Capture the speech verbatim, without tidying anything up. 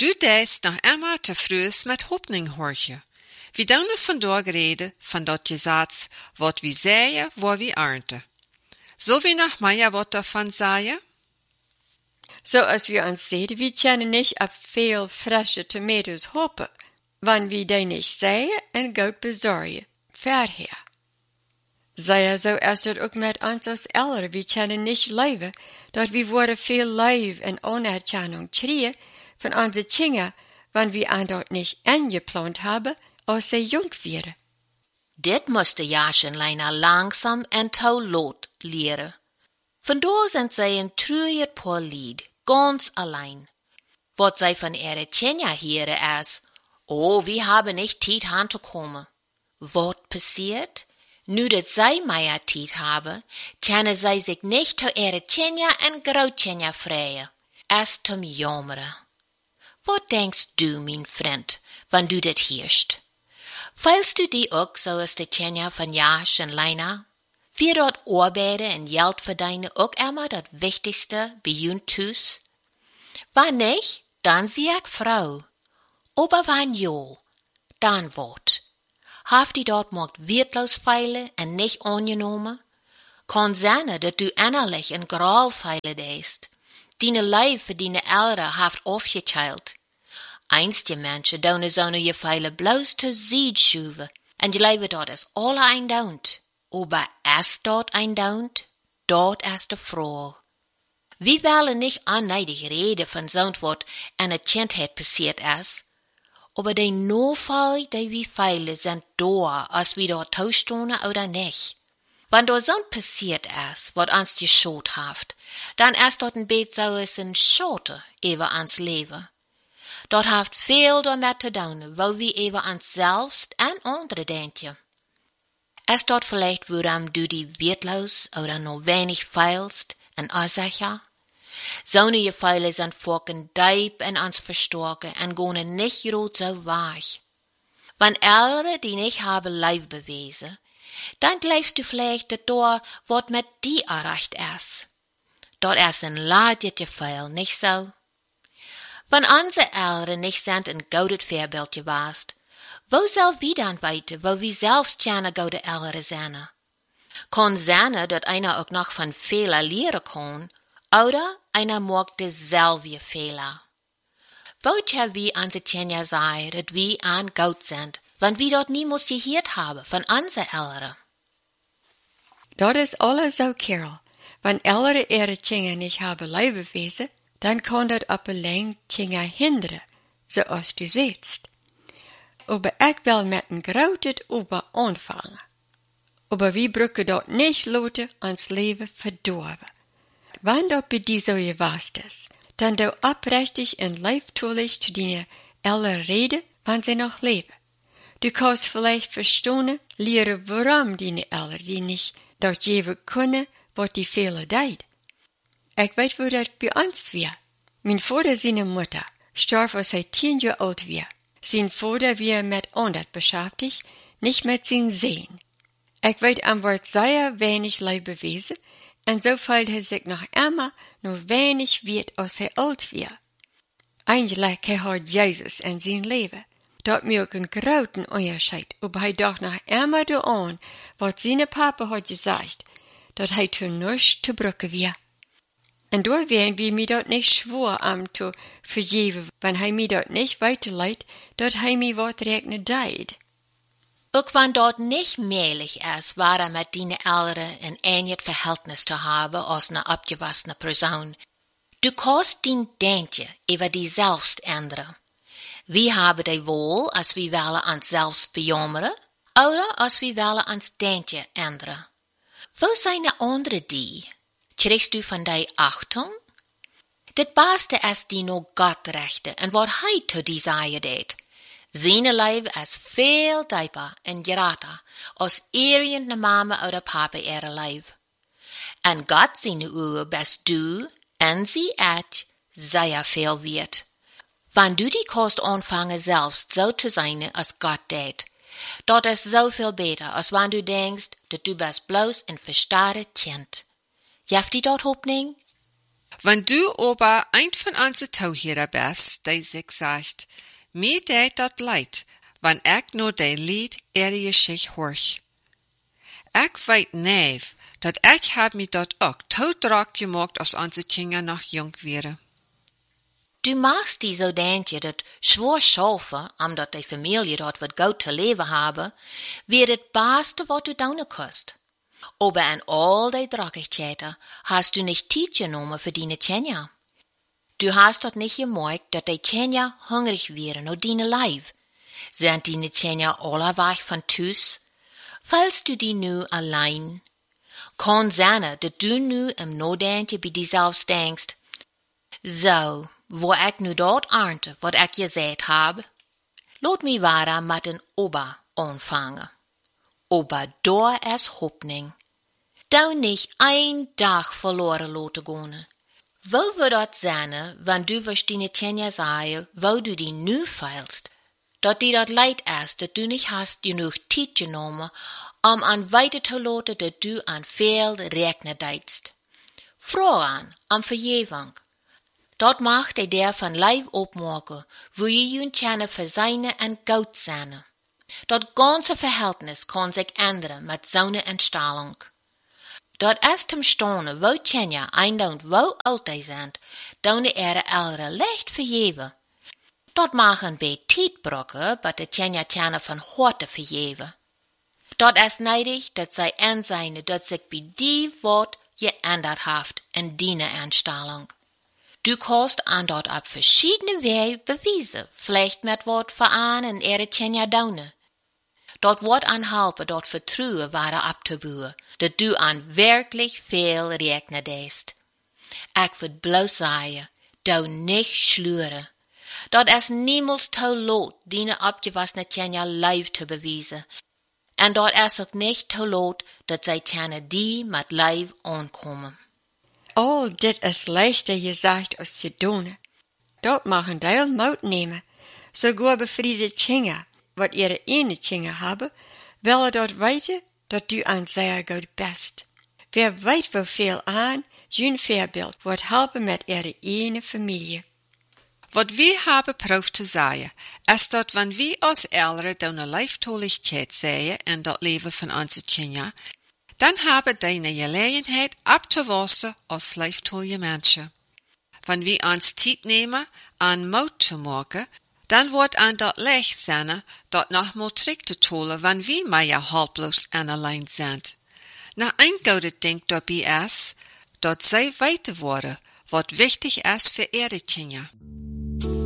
Du deest nog immer te frühs met Hoffnung horche. Wie dan vandaag reden van dat gezats, wat wie säen, wo wie ernten. So wie noch Meier wat davon sagen? So als wir uns sehen, wir können nicht ab viel frische Tomatoes hoppen, wann wir die nicht säen en gut besorgen, verher. Sei so ist het ook met ons als Eltern, wir können nicht leben, dat wir worden viel Leib en Anerkennung kriegen von unseren Kindern, wann wir an dort nicht eingeplant haben, als sie jung wären. Dit musste Jaschenleiner langsam en taulot leren. Vandaar sind zij een treuer paar Lied, ganz allein. Wat zij van ihre Kinder hören is, oh, wir haben nicht Zeit heimzukommen. Wat passiert? Nu dat zij mehr Zeit haben, können zij sich nicht zu ihre Kinder en Grootkinder freien. Es zum Jammeren. Wat denkst du, mein Freund, wann du dat hörst? Feilst du die ook zoals de Kinder van Jasch en Leina? Wir dort arbeiten en Geld verdienen ook immer das Wichtigste bei uns thuis? Wann nicht, dann sie ich Frau. Aber wann jo, dann wat? Haft die dort mocht wertlos feilen en nicht angenommen? Kann sein, dat du innerlich en graal feilen deest. Dine Leib für dine Eltern haft aufgeteilt. Einste Menschen doen so je feilen bloß te zied schuven, en die leven dort is alle eindaunt. Aber ist dort eindaunt? Dort ist de Frage. Wir wollen nicht anneidig reden von so wat an der Kindheit passiert ist, aber die Notfall, die wir feilen, sind da, als wir dort taustonen oder nicht. Wenn dort so passiert ist, wat uns geschot haft, dann ist dort ein Bett so es ein Schote über ans Leben. Dort haft viel damit zu tun, wo wir über uns selbst und andere denken. Ist dort vielleicht, woran du die wertlos oder nur wenig feilst, ein Ursache? Sonige Feile sind vorken deib in uns verstorken und gehen nicht rot so weich. Wenn Eltern, die nicht haben Leib bewiesen, dann glaubst du vielleicht, dass dort, was mit dir erreicht ist. Dort ist ein Ladje Feil, nicht so? Wenn unsere Eltern nicht sind ein gutes Vorbild gewesen, wo soll wir dann weiter, wo wir selbst gerne gute Eltern sind? Kann sein, dass einer auch noch von Fehler lernen kann, oder einer mag dieselbe Fehler. Woher wir unsere Kinder sagen, dass wir an gut sind, wenn wir dort niemals gehört haben von unseren Eltern? Dat is alles so, Carol. Wenn Eltern ihre Kinder nicht haben Leib bewiesen, dann kann das allein Kinder hindern, so als du siehst. Aber ich will mit ein großes Ober anfangen. Aber wir brücken dort nicht Leute ans Leben verdorben. Wenn dort bei dir so gewast ist, dann du abrechtig und leibtulich zu deinen Eltern reden, wenn sie noch leben. Du kannst vielleicht verstehen, lernen, warum deine Eltern die nicht dort geben können, was die Fehler deed. Ich weiß, wo das bei uns war. Mein Vater, seine Mutter, starb, als er zehn Jahre alt war. Sein Vater war mit anderen beschäftigt, nicht mit seinen Sehen. Ich weiß, am Wort sehr wenig Leib bewiesen, und so fällt er sich noch immer nur wenig wert, als er alt war. Eigentlich hat Jesus in sein Leben. Dat mir ook een groten Unterschied, ob hij doch noch immer do an, wat seine Papa hat gesagt, dat hij toen nichts te brücken war. Und da wären wir mir dort nicht schwor am zu vergeben, wenn hij mir dort nicht weiterleitet, dat hij mir wat regnen deid. Ook wenn dort nicht möglich ist, war er mit deinen Eltern ein ähnliches Verhältnis zu haben als eine abgewaschene Person. Du kannst dein Denken über die selbst ändern. Wir haben die wohl, als wir wollen uns selbst bejammern, oder als wir wollen uns Denken ändern. Wo sind die anderen die? Kriegst du von die Achtung? Das Beste ist die no Gott rechte und wat hij zu die Sache deed. Seine Leben ist viel dieper und grater als irgendeine Mama oder Papa ihre Leben. Und Gott seine Uhr bist du und sie et sehr viel wert. Wenn du die kannst anfangen, selbst so zu sein, als Gott deed, dat ist so viel besser, als wenn du denkst, dass du bist bloß ein verstarrtes Kind. Jaft die dort Hoffnung? Wenn du aber ein von unseren Tauhierer bist, der sich sagt, mir deit dat leid, wenn ich nur de Lied ihre Geschichte horch. Ich weet neef, dat ich hab mich dort auch todrak gemacht, als unsere Kinder noch jung wären. Du machst die so denkje dat schwor schaffen, omdat de Familie dort wat goed te leven hebben, weer het beste wat du doen kost. Aber an all die Dreckigkeiten hast du nicht Zeit genommen für deine Kinder. Du hast dort nicht gemerkt, dass die Kinder hungrig wären auf deine Leib. Sind deine Kinder alle weg von Tus? Fällst du die nu allein? Kann sein, dass du nu im Nodenken bei dir selbst denkst, so, wo ich nu dort ahnte, wat ich gesagt hab, lot mi weiter mit den Ober anfangen. Aber da ist Hoffnung. Da nicht ein Tag verloren lassen gehen. Wo wird das sein, wenn du was deine Kinder sagen, wo du die nu feilst, dass dir das leid ist, dass du nicht hast genug Zeit genommen, um an weiter zu lassen, dass du an viel rechnen deitst. Frag an, um Vergebung. Dort macht er der von Leib opmaken, wo je jun Kinder für seine und Gott sein. Dat ganze Verhältnis kann sich ändern mit zo'n Entstellung. Dat ist zum Stone, wo Kinder eindauernd wo alt sind, dann ihre Eltern leicht vergeven. Dat machen bei Tijdbrocken, bei de Kinder Kinder von Horte vergeven. Dat ist neidig, dat zij inzien dat sich bei die Wort geändert haft in die Entstellung. Du kannst an dort auf verschiedene Wege beweisen, vielleicht mit Wort veran in ihre Kinder daunen. Dort wordt aan helpen, dort vertrouwen waren abzubauen, dat du an wirklich veel rekenen deest. Ik wil bloos zeggen, du nicht schluren. Dat is niemals te laat, die abgewassene Kinder live te bewijzen. En dat is ook niet te laat, dat zij Kinder die met live aankomen. All dit is leichter gesagt als zu doen. Dort machen deil Maut nehmen, sogar befriedet Kinder, wat ihre ene Kinder haben, willen dort weten dat du ein sehr gut bist. Wer weet woveel aan, jun voorbeeld wordt helpen met ihre ene Familie. Wat wir haben proef te zeggen, is dat wenn wir als Eltern deine Leiftoligkeit sehen in dat Leben von unseren Kindern, dann haben deine Gelegenheit abzuwassen als leiftolige Menschen. Wenn wir uns Zeit nehmen, an Mut zu machen, dann wird an dat leicht sein, dat noch mal terug te tolen, wenn wir mehr halblos en allein sind. Na ein gutes Ding dabei ist, dat zij weten worden, wat wichtig ist für ihre Kinder.